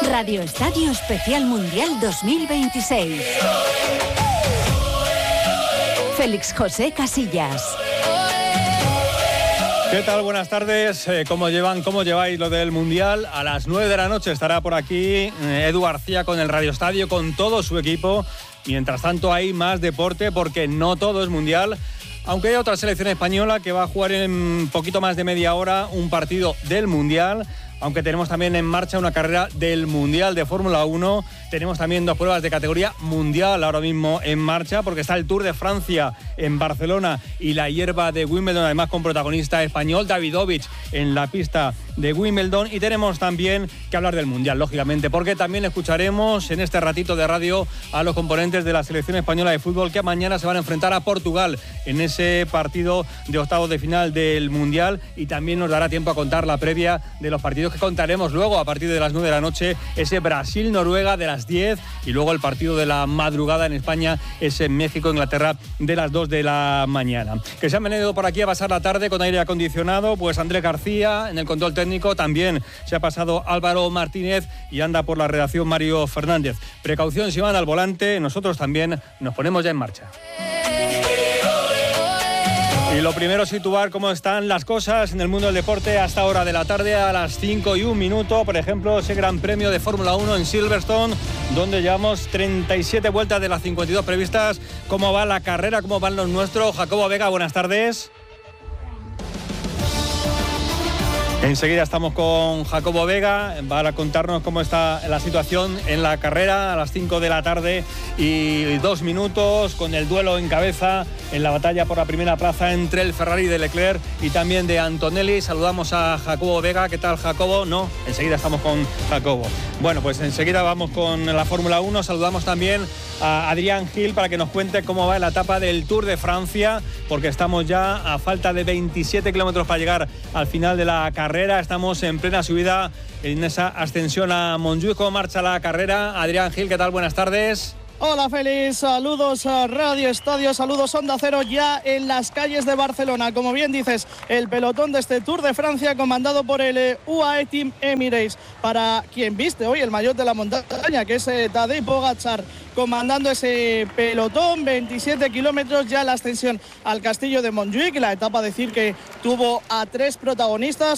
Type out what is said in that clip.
Radio Estadio Especial Mundial 2026. Félix José Casillas. ¿Qué tal? Buenas tardes. ¿Cómo lleváis lo del Mundial? A las 9 de la noche estará por aquí Edu García con el Radio Estadio, con todo su equipo. Mientras tanto hay más deporte porque no todo es Mundial. Aunque hay otra selección española que va a jugar en poquito más de media hora un partido del Mundial. Aunque tenemos también en marcha una carrera del Mundial de Fórmula 1. Tenemos también 2 pruebas de categoría mundial ahora mismo en marcha, porque está el Tour de Francia en Barcelona y la hierba de Wimbledon, además con protagonista español Davidovich en la pista de Wimbledon. Y tenemos también que hablar del Mundial, lógicamente, porque también escucharemos en este ratito de radio a los componentes de la selección española de fútbol que mañana se van a enfrentar a Portugal en ese partido de octavos de final del Mundial. Y también nos dará tiempo a contar la previa de los partidos que contaremos luego a partir de las 9 de la noche, ese Brasil-Noruega de las 10 y luego el partido de la madrugada en España, ese México-Inglaterra de las 2 de la mañana. Que se han venido por aquí a pasar la tarde con aire acondicionado, pues Andrés García en el control técnico, también se ha pasado Álvaro Martínez y anda por la redacción Mario Fernández. Precaución si van al volante, nosotros también nos ponemos ya en marcha. Y lo primero, situar cómo están las cosas en el mundo del deporte hasta hora de la tarde, a las 5:01. Por ejemplo, ese Gran Premio de Fórmula 1 en Silverstone, donde llevamos 37 vueltas de las 52 previstas. ¿Cómo va la carrera? ¿Cómo van los nuestros? Jacobo Vega, buenas tardes. Enseguida estamos con Jacobo Vega para contarnos cómo está la situación en la carrera a las 5 de la tarde y 2 minutos, con el duelo en cabeza en la batalla por la primera plaza entre el Ferrari de Leclerc y también de Antonelli. Saludamos a Jacobo Vega. ¿Qué tal, Jacobo? No, enseguida estamos con Jacobo. Bueno, pues enseguida vamos con la Fórmula 1. Saludamos también a Adrián Gil para que nos cuente cómo va la etapa del Tour de Francia, porque estamos ya a falta de 27 kilómetros para llegar al final de la carrera. Estamos en plena subida en esa ascensión a Montjuïc. ¿Cómo marcha la carrera? Adrián Gil, ¿qué tal? Buenas tardes. Hola Félix, saludos a Radio Estadio, saludos Onda Cero ya en las calles de Barcelona. Como bien dices, el pelotón de este Tour de Francia comandado por el UAE Team Emirates. Para quien viste hoy el maillot de la montaña, que es Tadej Pogačar, comandando ese pelotón, 27 kilómetros ya la ascensión al castillo de Montjuïc. La etapa, decir que tuvo a 3 protagonistas.